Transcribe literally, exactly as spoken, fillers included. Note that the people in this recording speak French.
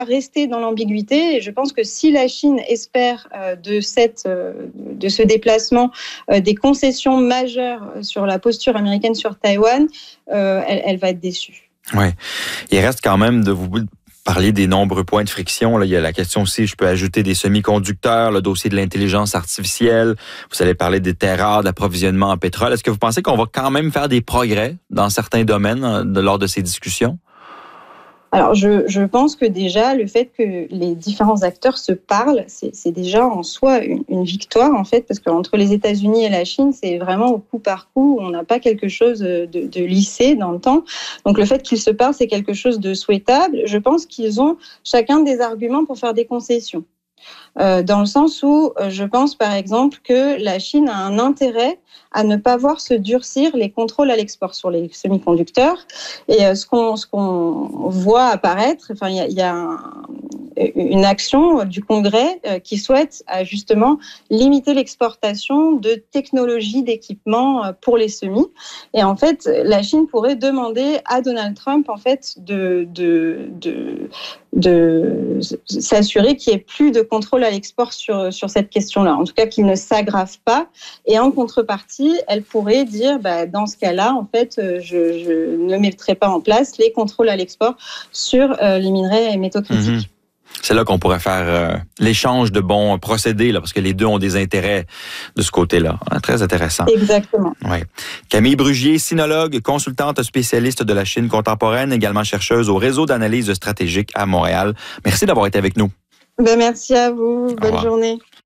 rester dans l'ambiguïté. Et je pense que si la Chine espère euh, de, cette, euh, de ce déplacement euh, des concessions majeures sur la posture américaine sur Taïwan, euh, elle, elle va être déçue. Oui. Il reste quand même de vous parler des nombreux points de friction. Là, il y a la question aussi, je peux ajouter des semi-conducteurs, le dossier de l'intelligence artificielle. Vous allez parler des terres rares, de l'approvisionnement en pétrole. Est-ce que vous pensez qu'on va quand même faire des progrès dans certains domaines de, lors de ces discussions? Alors, je, je pense que déjà, le fait que les différents acteurs se parlent, c'est, c'est déjà en soi une, une victoire, en fait, parce qu'entre les États-Unis et la Chine, c'est vraiment au coup par coup, on n'a pas quelque chose de, de lissé dans le temps. Donc, le fait qu'ils se parlent, c'est quelque chose de souhaitable. Je pense qu'ils ont chacun des arguments pour faire des concessions. Euh, dans le sens où euh, je pense par exemple que la Chine a un intérêt à ne pas voir se durcir les contrôles à l'export sur les semi-conducteurs. Et euh, ce qu'on, ce qu'on voit apparaître, enfin, il y a, y a un, une action du Congrès euh, qui souhaite euh, justement limiter l'exportation de technologies, d'équipements euh, pour les semis. Et en fait, la Chine pourrait demander à Donald Trump en fait de, de, de, de s'assurer qu'il n'y ait plus de contrôle à l'export sur, sur cette question-là. En tout cas, qu'il ne s'aggrave pas. Et en contrepartie, elle pourrait dire, bah, dans ce cas-là, en fait, je, je ne mettrai pas en place les contrôles à l'export sur euh, les minerais et métaux critiques. Mmh. C'est là qu'on pourrait faire euh, l'échange de bons procédés, là, parce que les deux ont des intérêts de ce côté-là. Hein, très intéressant. Exactement. Ouais. Camille Brugier, sinologue, consultante spécialiste de la Chine contemporaine, également chercheuse au réseau d'analyse stratégique à Montréal. Merci d'avoir été avec nous. Ben, merci à vous. Bonne journée.